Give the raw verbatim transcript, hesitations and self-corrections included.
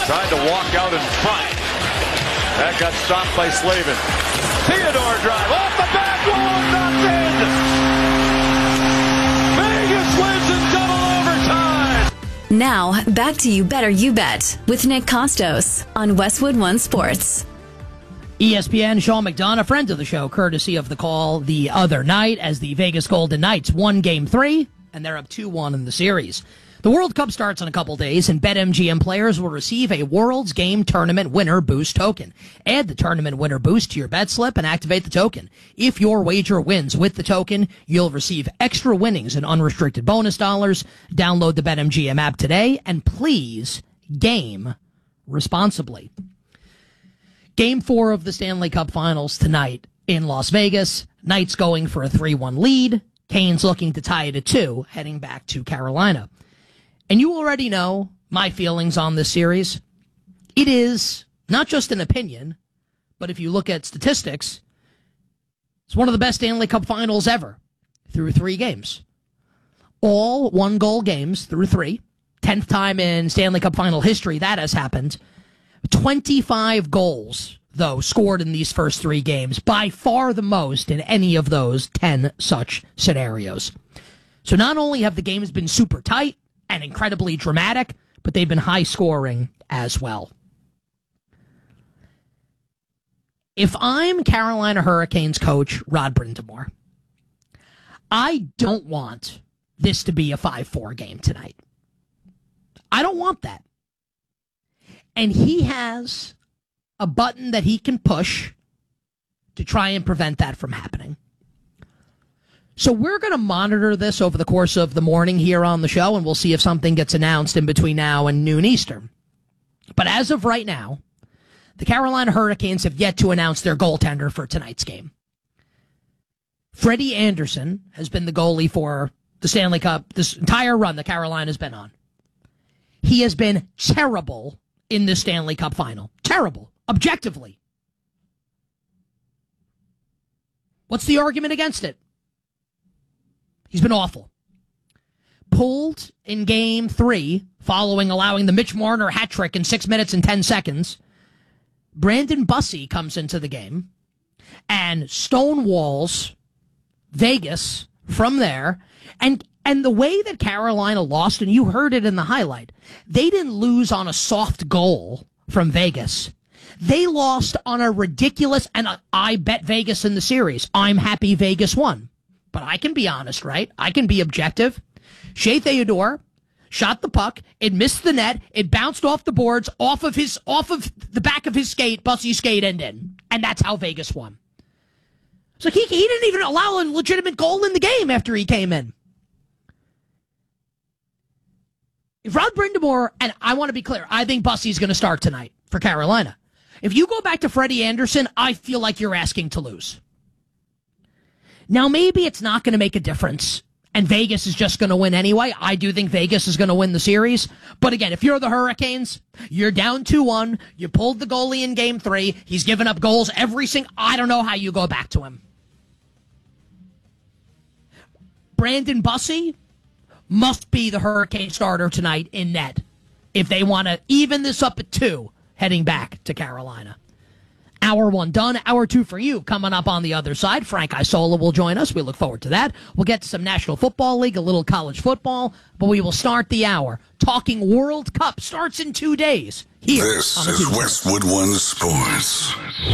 Tried to walk out in front. That got stopped by Slavin. Theodore drive off the back wall, knocked in. Vegas wins in double overtime. Now, back to You Better You Bet with Nick Costos on Westwood One Sports. E S P N, Sean McDonough, friend of the show, courtesy of the call the other night as the Vegas Golden Knights won Game three, and they're up two one in the series. The World Cup starts in a couple days, and BetMGM players will receive a World's Game Tournament Winner Boost token. Add the Tournament Winner Boost to your bet slip and activate the token. If your wager wins with the token, you'll receive extra winnings and unrestricted bonus dollars. Download the BetMGM app today, and please game responsibly. Game four of the Stanley Cup Finals tonight in Las Vegas. Knights going for a three one lead. Canes looking to tie it at two, heading back to Carolina. And you already know my feelings on this series. It is not just an opinion, but if you look at statistics, it's one of the best Stanley Cup Finals ever through three games. All one-goal games through three. Tenth time in Stanley Cup Final history that has happened. twenty-five goals, though, scored in these first three games, by far the most in any of those ten such scenarios. So not only have the games been super tight and incredibly dramatic, but they've been high-scoring as well. If I'm Carolina Hurricanes coach Rod Brind'Amour, I don't want this to be a five four game tonight. I don't want that. And he has a button that he can push to try and prevent that from happening. So we're going to monitor this over the course of the morning here on the show, and we'll see if something gets announced in between now and noon Eastern. But as of right now, the Carolina Hurricanes have yet to announce their goaltender for tonight's game. Freddie Anderson has been the goalie for the Stanley Cup this entire run that Carolina's been on. He has been terrible in the Stanley Cup final. Terrible. Objectively. What's the argument against it? He's been awful. Pulled in game three, following allowing the Mitch Marner hat trick in six minutes and ten seconds. Brandon Bussi comes into the game and stonewalls Vegas from there. And and the way that Carolina lost, and you heard it in the highlight, they didn't lose on a soft goal from Vegas. They lost on a ridiculous, and I bet Vegas in the series. I'm happy Vegas won. But I can be honest, right? I can be objective. Shea Theodore shot the puck. It missed the net. It bounced off the boards, off of his, off of the back of his skate, Bussi's skate, and in. And that's how Vegas won. So he, he didn't even allow a legitimate goal in the game after he came in. If Rod Brind'Amour, and I want to be clear, I think Bussi's going to start tonight for Carolina. If you go back to Freddie Anderson, I feel like you're asking to lose. Now, maybe it's not going to make a difference, and Vegas is just going to win anyway. I do think Vegas is going to win the series. But again, if you're the Hurricanes, you're down two one, you pulled the goalie in game three, he's given up goals every single... I don't know how you go back to him. Brandon Bussi must be the Hurricane starter tonight in net if they want to even this up at two heading back to Carolina. Hour one done. Hour two for you coming up on the other side. Frank Isola will join us. We look forward to that. We'll get to some National Football League, a little college football, but we will start the hour talking World Cup. Starts in two days. Here this is Westwood One Sports.